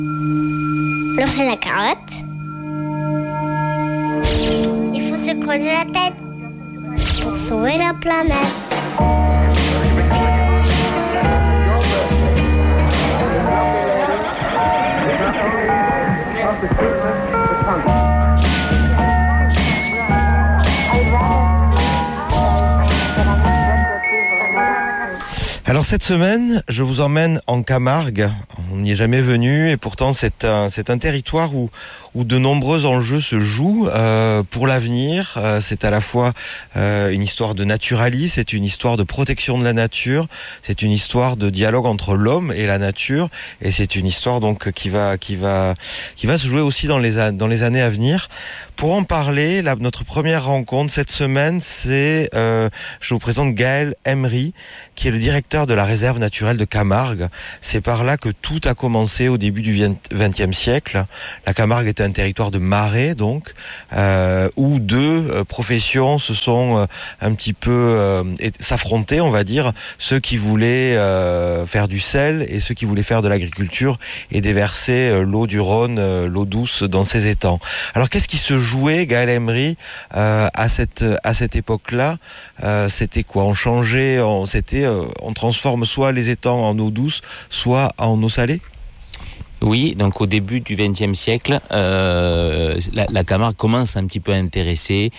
Alors c'est la carotte. Il faut se creuser la tête pour sauver la planète. Alors cette semaine, je vous emmène en Camargue. On n'y est jamais venu et pourtant c'est un territoire où de nombreux enjeux se jouent pour l'avenir. C'est à la fois une histoire de naturalisme, c'est une histoire de protection de la nature, c'est une histoire de dialogue entre l'homme et la nature, et c'est une histoire donc qui va se jouer aussi dans les années à venir. Pour en parler, notre première rencontre cette semaine, c'est je vous présente Gaël Emery, qui est le directeur de la réserve naturelle de Camargue. C'est par là que tout a commencé au début du XXe siècle. La Camargue était un territoire de marais, donc, où deux professions se sont un petit peu s'affronter, on va dire, ceux qui voulaient faire du sel et ceux qui voulaient faire de l'agriculture et déverser l'eau du Rhône, l'eau douce dans ces étangs. Alors qu'est-ce qui se jouait, Gaël Emery, à cette époque-là? C'était quoi? On transforme soit les étangs en eau douce, soit en eau salée? Oui, donc au début du XXe siècle, la Camargue commence un petit peu à intéresser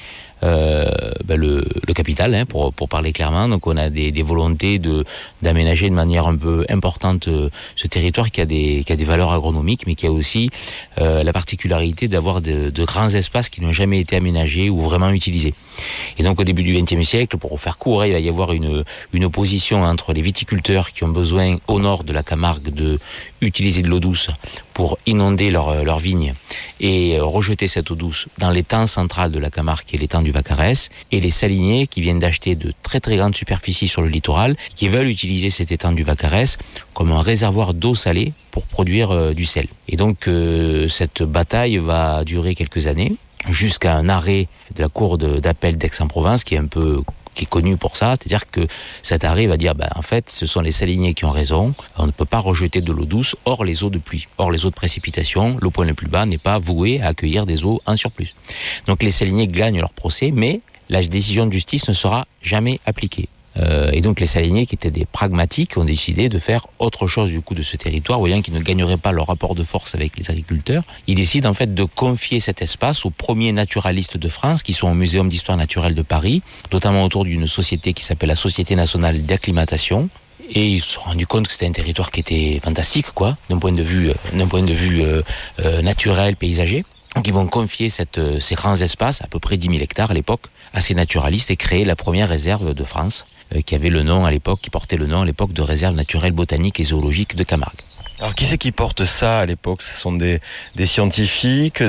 le capital, pour parler clairement. Donc on a des volontés d'aménager de manière un peu importante ce territoire qui a des valeurs agronomiques, mais qui a aussi la particularité d'avoir de grands espaces qui n'ont jamais été aménagés ou vraiment utilisés. Et donc au début du XXe siècle, pour faire court, il va y avoir une opposition entre les viticulteurs qui ont besoin au nord de la Camargue de utiliser de l'eau douce pour inonder leurs vignes et rejeter cette eau douce dans l'étang central de la Camargue, qui est l'étang du Vacarès, et les saliniers qui viennent d'acheter de très très grandes superficies sur le littoral, qui veulent utiliser cet étang du Vacarès comme un réservoir d'eau salée pour produire du sel. Et donc cette bataille va durer quelques années, jusqu'à un arrêt de la cour d'appel d'Aix-en-Provence, qui est connu pour ça, c'est-à-dire que cet arrêt va dire, en fait, ce sont les saliniers qui ont raison, on ne peut pas rejeter de l'eau douce hors les eaux de pluie, hors les eaux de précipitation, le point le plus bas n'est pas voué à accueillir des eaux en surplus. Donc les saliniers gagnent leur procès, mais la décision de justice ne sera jamais appliquée. Et donc les saliniers, qui étaient des pragmatiques, ont décidé de faire autre chose du coup de ce territoire, voyant qu'ils ne gagneraient pas leur rapport de force avec les agriculteurs. Ils décident en fait de confier cet espace aux premiers naturalistes de France, qui sont au Muséum d'Histoire Naturelle de Paris, notamment autour d'une société qui s'appelle la Société Nationale d'Acclimatation. Et ils se sont rendus compte que c'était un territoire qui était fantastique, d'un point de vue naturel, paysager. Donc ils vont confier ces grands espaces, à peu près 10 000 hectares à l'époque, à ces naturalistes, et créer la première réserve de France, qui portait le nom à l'époque de réserve naturelle botanique et zoologique de Camargue. Alors qui c'est qui porte ça à l'époque? Ce sont des scientifiques,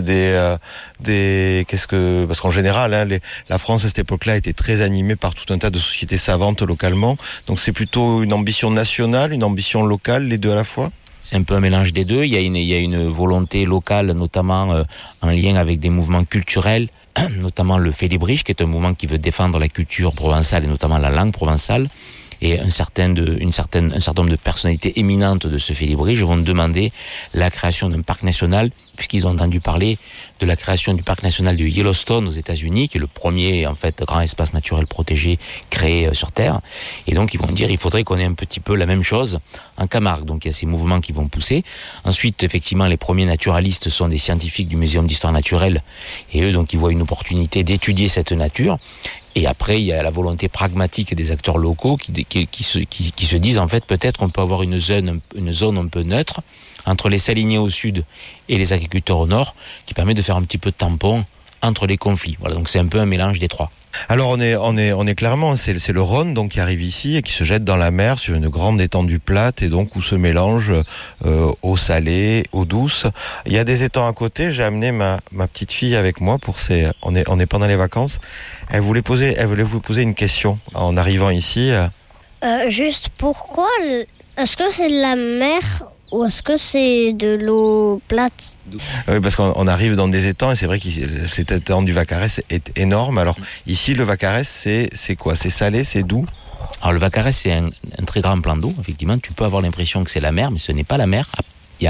parce qu'en général, la France à cette époque-là était très animée par tout un tas de sociétés savantes localement. Donc c'est plutôt une ambition nationale, une ambition locale, les deux à la fois? C'est un peu un mélange des deux. Il y a une volonté locale, notamment en lien avec des mouvements culturels, notamment le Félibrige, qui est un mouvement qui veut défendre la culture provençale et notamment la langue provençale. Et un certain nombre de personnalités éminentes de ce Félibrige vont demander la création d'un parc national, puisqu'ils ont entendu parler de la création du parc national de Yellowstone aux États-Unis, qui est le premier en fait grand espace naturel protégé créé sur Terre. Et donc ils vont dire il faudrait qu'on ait un petit peu la même chose en Camargue. Donc il y a ces mouvements qui vont pousser. Ensuite, effectivement, les premiers naturalistes sont des scientifiques du Muséum d'Histoire Naturelle, et eux donc ils voient une opportunité d'étudier cette nature. Et après, il y a la volonté pragmatique des acteurs locaux qui se disent, en fait, peut-être qu'on peut avoir une zone un peu neutre entre les saliniers au sud et les agriculteurs au nord, qui permet de faire un petit peu de tampon entre les conflits. Voilà, donc c'est un peu un mélange des trois. Alors on est clairement, c'est le Rhône donc qui arrive ici et qui se jette dans la mer sur une grande étendue plate, et donc où se mélange eau salée, eau douce. Il y a des étangs à côté. J'ai amené ma petite fille avec moi on est pendant les vacances. Elle voulait vous poser une question en arrivant ici. Juste pourquoi est-ce que c'est de la mer ou est-ce que c'est de l'eau plate? Oui, parce qu'on arrive dans des étangs et c'est vrai que cet étang du Vacarès est énorme. Alors ici, le Vacarès, c'est quoi? C'est salé, c'est doux? Alors le Vacarès, c'est un très grand plan d'eau. Effectivement, tu peux avoir l'impression que c'est la mer, mais ce n'est pas la mer. Il y a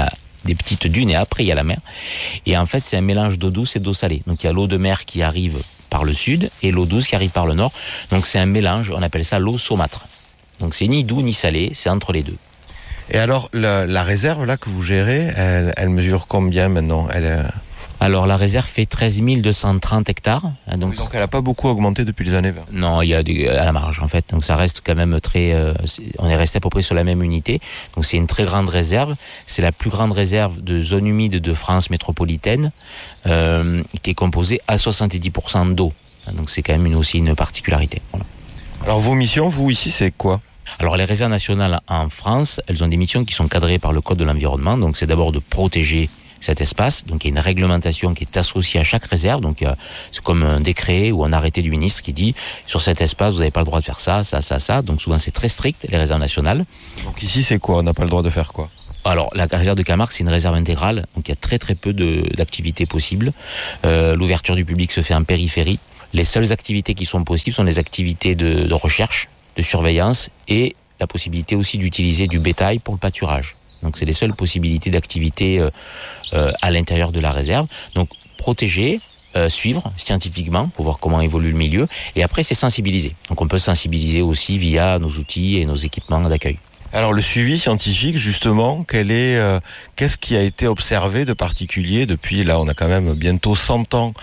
des petites dunes et après il y a la mer. Et en fait, c'est un mélange d'eau douce et d'eau salée. Donc il y a l'eau de mer qui arrive par le sud et l'eau douce qui arrive par le nord. Donc c'est un mélange, on appelle ça l'eau saumâtre. Donc c'est ni doux ni salé, c'est entre les deux. Et alors, la réserve là que vous gérez, elle mesure combien maintenant? Alors la réserve fait 13 230 hectares. Donc elle n'a pas beaucoup augmenté depuis les années 20. Non, il y a à la marge en fait. Donc ça reste quand même très... on est resté à peu près sur la même unité. Donc c'est une très grande réserve. C'est la plus grande réserve de zone humide de France métropolitaine qui est composée à 70% d'eau. Donc c'est quand même aussi une particularité. Voilà. Alors vos missions, vous ici, c'est quoi? Alors les réserves nationales en France, elles ont des missions qui sont cadrées par le Code de l'environnement. Donc c'est d'abord de protéger cet espace. Donc il y a une réglementation qui est associée à chaque réserve. Donc c'est comme un décret ou un arrêté du ministre qui dit sur cet espace vous n'avez pas le droit de faire ça, ça, ça, ça. Donc souvent c'est très strict les réserves nationales. Donc ici c'est quoi? On n'a pas le droit de faire quoi? Alors la réserve de Camargue c'est une réserve intégrale. Donc il y a très très peu d'activités possibles. L'ouverture du public se fait en périphérie. Les seules activités qui sont possibles sont les activités de recherche, de surveillance et la possibilité aussi d'utiliser du bétail pour le pâturage. Donc c'est les seules possibilités d'activité à l'intérieur de la réserve. Donc protéger, suivre scientifiquement pour voir comment évolue le milieu. Et après c'est sensibiliser. Donc on peut sensibiliser aussi via nos outils et nos équipements d'accueil. Alors le suivi scientifique, justement, qu'est-ce qui a été observé de particulier depuis, là on a quand même bientôt 100 ans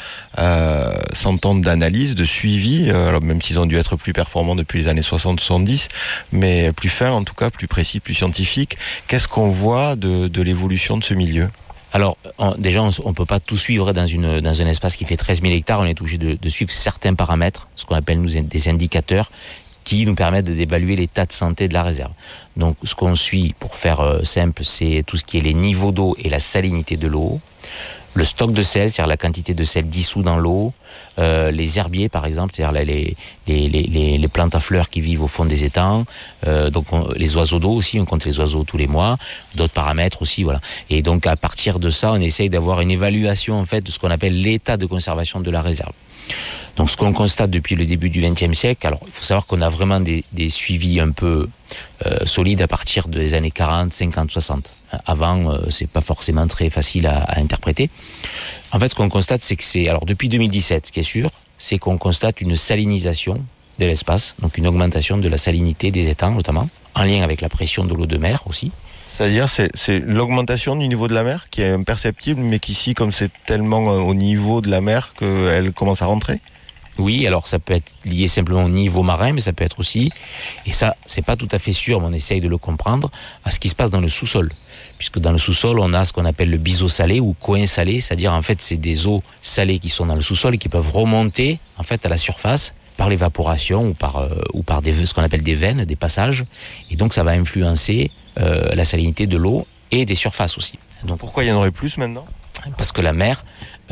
d'analyse, de suivi, alors même s'ils ont dû être plus performants depuis les années 60-70, mais plus fin en tout cas, plus précis, plus scientifique. Qu'est-ce qu'on voit de l'évolution de ce milieu ? Alors, déjà, on peut pas tout suivre dans un espace qui fait 13 000 hectares. On est obligé de suivre certains paramètres, ce qu'on appelle nous des indicateurs, qui nous permettent d'évaluer l'état de santé de la réserve. Donc, ce qu'on suit, pour faire simple, c'est tout ce qui est les niveaux d'eau et la salinité de l'eau, le stock de sel, c'est-à-dire la quantité de sel dissous dans l'eau, les herbiers, par exemple, c'est-à-dire les plantes à fleurs qui vivent au fond des étangs, donc les oiseaux d'eau aussi, on compte les oiseaux tous les mois, d'autres paramètres aussi, voilà. Et donc, à partir de ça, on essaye d'avoir une évaluation, en fait, de ce qu'on appelle l'état de conservation de la réserve. Donc ce qu'on constate depuis le début du XXe siècle, alors il faut savoir qu'on a vraiment des suivis un peu solides à partir des années 40, 50, 60. Avant, c'est pas forcément très facile à interpréter. En fait, ce qu'on constate, alors depuis 2017, ce qui est sûr, c'est qu'on constate une salinisation de l'espace, donc une augmentation de la salinité des étangs notamment, en lien avec la pression de l'eau de mer aussi. C'est-à-dire, c'est l'augmentation du niveau de la mer qui est imperceptible, mais qu'ici, comme c'est tellement au niveau de la mer qu'elle commence à rentrer? Oui, alors ça peut être lié simplement au niveau marin, mais ça peut être aussi, et ça, c'est pas tout à fait sûr, mais on essaye de le comprendre, à ce qui se passe dans le sous-sol. Puisque dans le sous-sol, on a ce qu'on appelle le biseau salé ou coin salé, c'est-à-dire, en fait, c'est des eaux salées qui sont dans le sous-sol et qui peuvent remonter, en fait, à la surface, par l'évaporation ou par ce qu'on appelle des veines, des passages. Et donc, ça va influencer la salinité de l'eau et des surfaces aussi. Donc, pourquoi il y en aurait plus maintenant ? Parce que la mer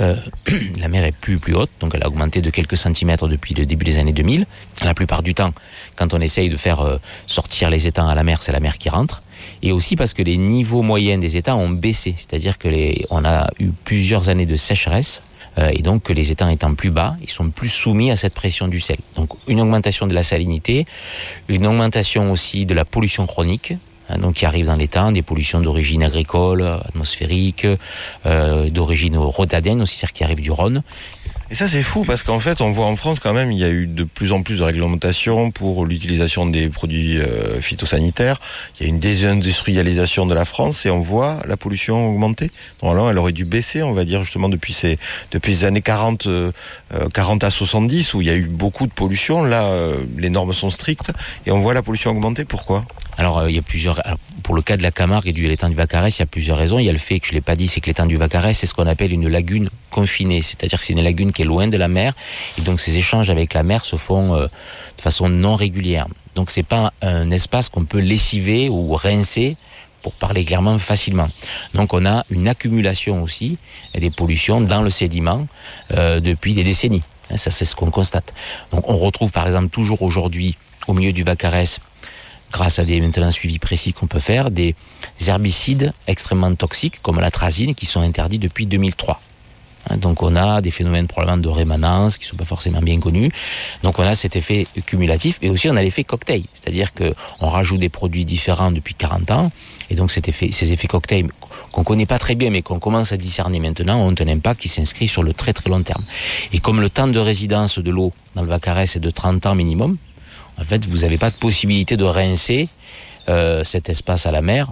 est plus haute, donc elle a augmenté de quelques centimètres depuis le début des années 2000. La plupart du temps, quand on essaye de faire sortir les étangs à la mer, c'est la mer qui rentre. Et aussi parce que les niveaux moyens des étangs ont baissé, c'est-à-dire on a eu plusieurs années de sécheresse. Et donc, les étangs étant plus bas, ils sont plus soumis à cette pression du sel. Donc, une augmentation de la salinité, une augmentation aussi de la pollution chronique, donc qui arrive dans l'étang, des pollutions d'origine agricole, atmosphérique, d'origine rhodadienne aussi, c'est-à-dire qui arrive du Rhône. Et ça c'est fou parce qu'en fait on voit en France quand même il y a eu de plus en plus de réglementations pour l'utilisation des produits phytosanitaires. Il y a une désindustrialisation de la France et on voit la pollution augmenter. Normalement elle aurait dû baisser, on va dire justement depuis les années 40 à 70 où il y a eu beaucoup de pollution. Là les normes sont strictes et on voit la pollution augmenter. Pourquoi ? Alors, il y a plusieurs. Alors, pour le cas de la Camargue et de l'étang du Vaccarès, il y a plusieurs raisons. Il y a le fait que je l'ai pas dit, c'est que l'étang du Vaccarès, c'est ce qu'on appelle une lagune confinée, c'est-à-dire que c'est une lagune qui est loin de la mer, et donc ces échanges avec la mer se font de façon non régulière. Donc, c'est pas un espace qu'on peut lessiver ou rincer, pour parler clairement, facilement. Donc, on a une accumulation aussi des pollutions dans le sédiment depuis des décennies. Ça, c'est ce qu'on constate. Donc, on retrouve par exemple toujours aujourd'hui au milieu du Vaccarès, grâce à des maintenant suivis précis qu'on peut faire, des herbicides extrêmement toxiques comme l'atrazine qui sont interdits depuis 2003. Donc on a des phénomènes probablement de rémanence qui sont pas forcément bien connus. Donc on a cet effet cumulatif, et aussi on a l'effet cocktail, c'est-à-dire que on rajoute des produits différents depuis 40 ans, et donc ces effets cocktail qu'on connaît pas très bien mais qu'on commence à discerner maintenant ont un impact qui s'inscrit sur le très très long terme. Et comme le temps de résidence de l'eau dans le Vaccarès est de 30 ans minimum, en fait vous n'avez pas de possibilité de rincer cet espace à la mer.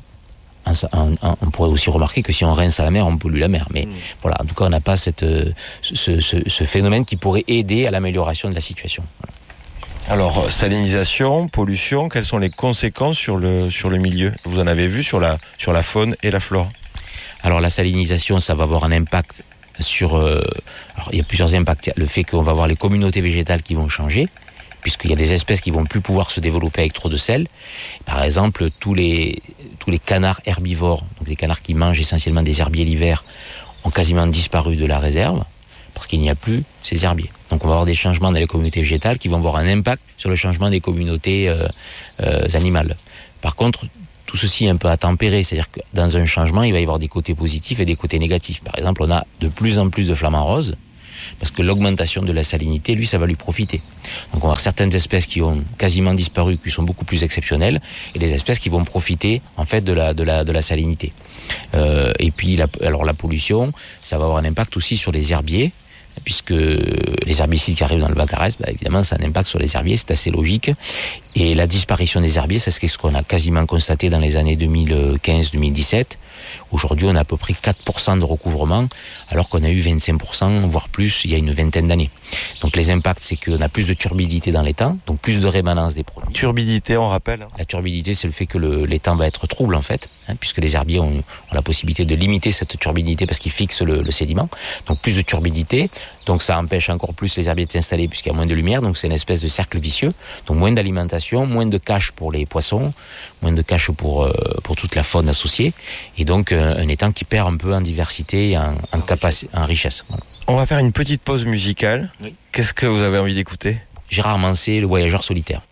On pourrait aussi remarquer que si on rince à la mer, on pollue la mer. Mais voilà, en tout cas, on n'a pas ce phénomène qui pourrait aider à l'amélioration de la situation. Voilà. Alors, salinisation, pollution, quelles sont les conséquences sur le milieu? Vous en avez vu sur la faune et la flore? Alors, la salinisation, ça va avoir un impact sur... alors, il y a plusieurs impacts. Il y a le fait qu'on va avoir les communautés végétales qui vont changer, puisqu'il y a des espèces qui vont plus pouvoir se développer avec trop de sel. Par exemple, tous les canards herbivores, donc les canards qui mangent essentiellement des herbiers l'hiver, ont quasiment disparu de la réserve, parce qu'il n'y a plus ces herbiers. Donc on va avoir des changements dans les communautés végétales qui vont avoir un impact sur le changement des communautés animales. Par contre, tout ceci est un peu à tempérer, c'est-à-dire que dans un changement, il va y avoir des côtés positifs et des côtés négatifs. Par exemple, on a de plus en plus de flamants roses, parce que l'augmentation de la salinité, lui, ça va lui profiter. Donc on va avoir certaines espèces qui ont quasiment disparu, qui sont beaucoup plus exceptionnelles, et des espèces qui vont profiter en fait de la salinité. Et puis la pollution, ça va avoir un impact aussi sur les herbiers, puisque les herbicides qui arrivent dans le Vaccarès, évidemment, ça a un impact sur les herbiers, c'est assez logique. Et la disparition des herbiers, c'est ce qu'on a quasiment constaté dans les années 2015-2017. Aujourd'hui, on a à peu près 4% de recouvrement, alors qu'on a eu 25%, voire plus, il y a une vingtaine d'années. Donc les impacts, c'est qu'on a plus de turbidité dans l'étang, donc plus de rémanence des produits. Turbidité, on rappelle? La turbidité, c'est le fait que l'étang va être trouble, en fait, puisque les herbiers ont la possibilité de limiter cette turbidité parce qu'ils fixent le sédiment. Donc plus de turbidité, donc ça empêche encore plus les herbiers de s'installer puisqu'il y a moins de lumière, donc c'est une espèce de cercle vicieux. Donc moins d'alimentation, moins de cache pour les poissons, moins de cache pour toute la faune associée, et donc un étang qui perd un peu en diversité et en capacité, en richesse. Voilà. On va faire une petite pause musicale. Oui. Qu'est-ce que vous avez envie d'écouter? Gérard Manset, Le Voyageur solitaire.